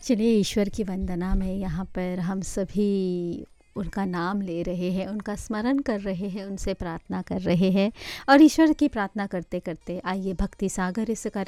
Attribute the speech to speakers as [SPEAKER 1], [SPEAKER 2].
[SPEAKER 1] चलिए ईश्वर की वंदना में यहाँ पर हम सभी उनका नाम ले रहे हैं, उनका स्मरण कर रहे हैं, उनसे प्रार्थना कर रहे हैं और ईश्वर की प्रार्थना करते-करते आइए भक्ति सागर इस कार्यक्रम